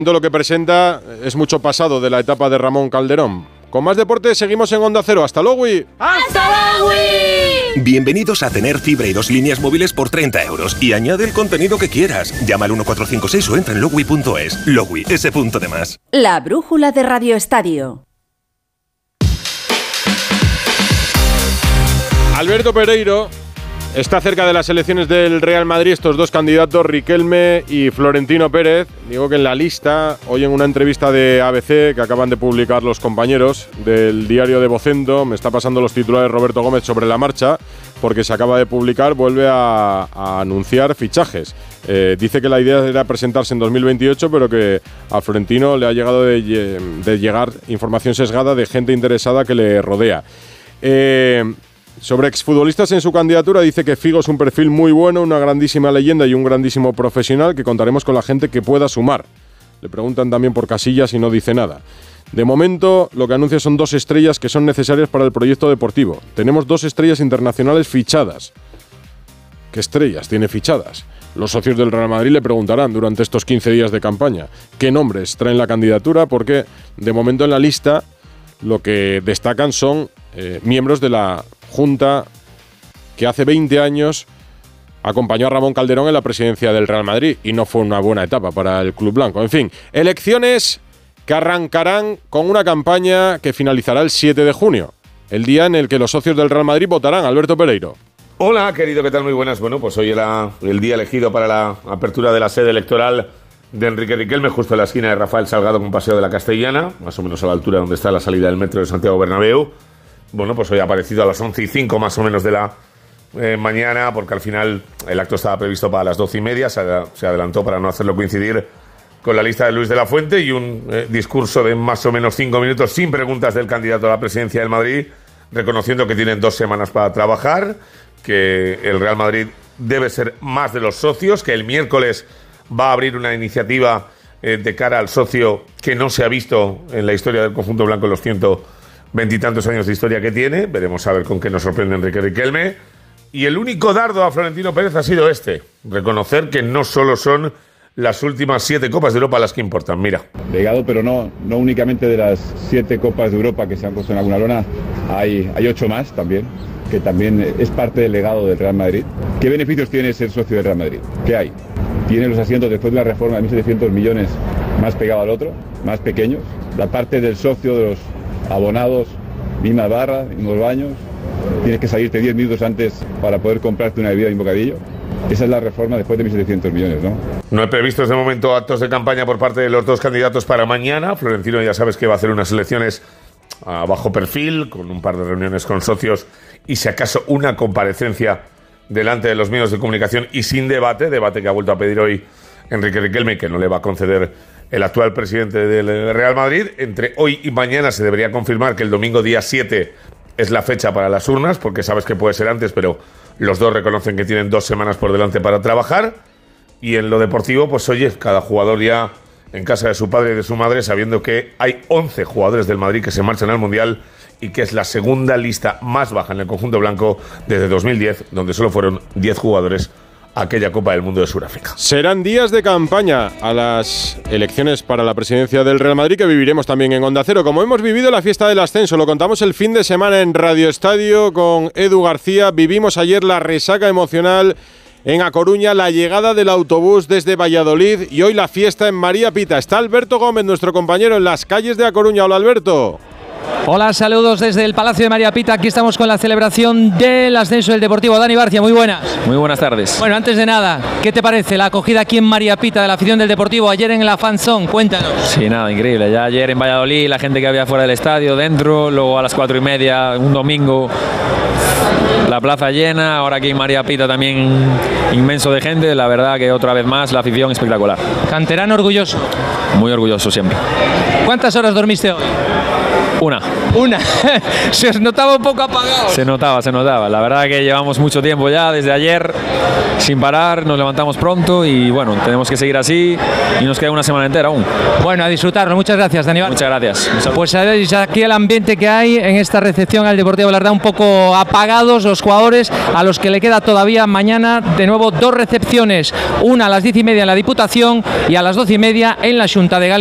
Lo que presenta es mucho pasado de la etapa de Ramón Calderón. Con más deporte seguimos en Onda Cero. ¡Hasta luego! ¡Hasta luego! Bienvenidos a tener fibra y 2 líneas móviles por 30 euros y añade el contenido que quieras. Llama al 1456 o entra en logui.es. Logui, ese punto de más. La brújula de Radio Estadio. Alberto Pereiro está cerca de las elecciones del Real Madrid. Estos dos candidatos, Riquelme y Florentino Pérez. Digo que en la lista, hoy en una entrevista de ABC que acaban de publicar los compañeros del diario de Vocento, me está pasando los titulares Roberto Gómez sobre la marcha, porque se acaba de publicar, vuelve a anunciar fichajes. Dice que la idea era presentarse en 2028, pero que a Florentino le ha llegado de llegar información sesgada de gente interesada que le rodea. Sobre exfutbolistas en su candidatura, dice que Figo es un perfil muy bueno, una grandísima leyenda y un grandísimo profesional, que contaremos con la gente que pueda sumar. Le preguntan también por Casillas y no dice nada. De momento, lo que anuncia son 2 estrellas que son necesarias para el proyecto deportivo. Tenemos 2 estrellas internacionales fichadas. ¿Qué estrellas tiene fichadas? Los socios del Real Madrid le preguntarán durante estos 15 días de campaña qué nombres traen la candidatura, porque de momento en la lista lo que destacan son miembros de la Junta que hace 20 años acompañó a Ramón Calderón en la presidencia del Real Madrid y no fue una buena etapa para el club blanco. En fin, elecciones que arrancarán con una campaña que finalizará el 7 de junio, el día en el que los socios del Real Madrid votarán. Alberto Pereiro. Hola, querido, ¿qué tal? Muy buenas. Bueno, pues hoy era el día elegido para la apertura de la sede electoral de Enrique Riquelme, justo en la esquina de Rafael Salgado con Paseo de la Castellana, más o menos a la altura donde está la salida del metro de Santiago Bernabéu. Bueno, pues hoy ha aparecido a las 11:05 más o menos de la mañana, porque al final el acto estaba previsto para las 12:30, se adelantó para no hacerlo coincidir con la lista de Luis de la Fuente, y un discurso de más o menos 5 minutos sin preguntas del candidato a la presidencia del Madrid, reconociendo que tienen 2 semanas para trabajar, que el Real Madrid debe ser más de los socios, que el miércoles va a abrir una iniciativa de cara al socio que no se ha visto en la historia del conjunto blanco en los 120 y tantos años de historia que tiene. Veremos a ver con qué nos sorprende Enrique Riquelme. Y el único dardo a Florentino Pérez ha sido reconocer que no solo son las últimas 7 Copas de Europa las que importan. Mira. Legado, pero no únicamente de las 7 Copas de Europa que se han puesto en alguna lona, hay 8 más también, que también es parte del legado del Real Madrid. ¿Qué beneficios tiene ser socio del Real Madrid? ¿Qué hay? Tiene los asientos después de la reforma de 1.700 millones más pegado al otro, más pequeños. La parte del socio de los abonados, misma barra, mismos baños. Tienes que salirte 10 minutos antes para poder comprarte una bebida y un bocadillo. Esa es la reforma después de 1.700 millones, ¿no? No he previsto de momento actos de campaña por parte de los 2 candidatos para mañana. Florentino ya sabes que va a hacer unas elecciones a bajo perfil, con un par de reuniones con socios y si acaso una comparecencia delante de los medios de comunicación y sin debate que ha vuelto a pedir hoy Enrique Riquelme, que no le va a conceder el actual presidente del Real Madrid. Entre hoy y mañana se debería confirmar que el domingo día 7 es la fecha para las urnas, porque sabes que puede ser antes, pero los 2 reconocen que tienen 2 semanas por delante para trabajar. Y en lo deportivo, pues oye, cada jugador ya en casa de su padre y de su madre, sabiendo que hay 11 jugadores del Madrid que se marchan al Mundial y que es la segunda lista más baja en el conjunto blanco desde 2010, donde solo fueron 10 jugadores a aquella Copa del Mundo de Sudáfrica. Serán días de campaña a las elecciones para la presidencia del Real Madrid, que viviremos también en Onda Cero, como hemos vivido la fiesta del ascenso. Lo contamos el fin de semana en Radio Estadio con Edu García. Vivimos ayer la resaca emocional en A Coruña, la llegada del autobús desde Valladolid y hoy la fiesta en María Pita. Está Alberto Gómez, nuestro compañero, en las calles de A Coruña. Hola, Alberto. Hola, saludos desde el Palacio de María Pita. Aquí estamos con la celebración del ascenso del Deportivo. Dani Barcia, muy buenas. Muy buenas tardes. Bueno, antes de nada, ¿qué te parece la acogida aquí en María Pita de la afición del Deportivo ayer en la Fan Zone? Cuéntanos. Sí, nada, increíble. Ya ayer en Valladolid, la gente que había fuera del estadio, dentro, luego a las 4:30, un domingo, la plaza llena. Ahora aquí en María Pita también inmenso de gente. La verdad que otra vez más la afición espectacular. Canterano orgulloso. Muy orgulloso siempre. ¿Cuántas horas dormiste hoy? Una. Se os notaba un poco apagado. Se notaba. La verdad que llevamos mucho tiempo ya, desde ayer, sin parar, nos levantamos pronto y bueno, tenemos que seguir así y nos queda una semana entera aún. Bueno, a disfrutarlo. Muchas gracias, Dani Barcia. Muchas gracias. Pues sabéis aquí el ambiente que hay en esta recepción al Deportivo Alavés, un poco apagados los jugadores, a los que le queda todavía mañana de nuevo 2 recepciones, una a las 10:30 en la Diputación y a las 12:30 en la Xunta de Galicia.